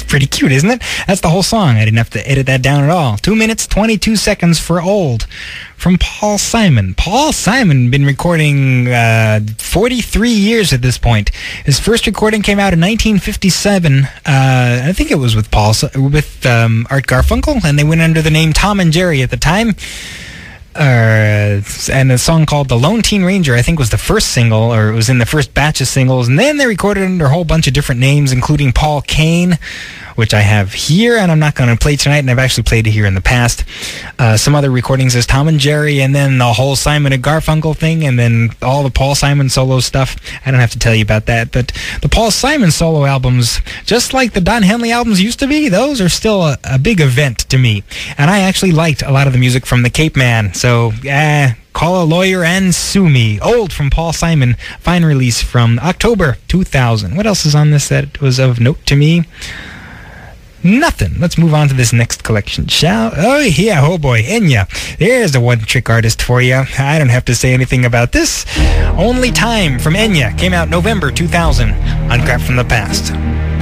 pretty cute, isn't it? That's the whole song. I didn't have to edit that down at all. 2 minutes, 22 seconds for Old from Paul Simon. Paul Simon been recording 43 years at this point. His first recording came out in 1957. I think it was with Art Garfunkel, and they went under the name Tom and Jerry at the time. And a song called The Lone Teen Ranger, I think, was the first single, or it was in the first batch of singles. And then they recorded under a whole bunch of different names, including Paul Kane, which I have here, and I'm not going to play tonight, and I've actually played it here in the past. Some other recordings as Tom and Jerry, and then the whole Simon and Garfunkel thing, and then all the Paul Simon solo stuff. I don't have to tell you about that, but the Paul Simon solo albums, just like the Don Henley albums used to be, those are still a big event to me. And I actually liked a lot of the music from the Cape Man, so call a lawyer and sue me. Old from Paul Simon, fine release from October 2000. What else is on this that was of note to me? Nothing. Let's move on to this next collection, oh yeah, oh boy, Enya. There's a one-trick artist for you. I don't have to say anything about this. Only Time from Enya came out November 2000 on Crap from the Past.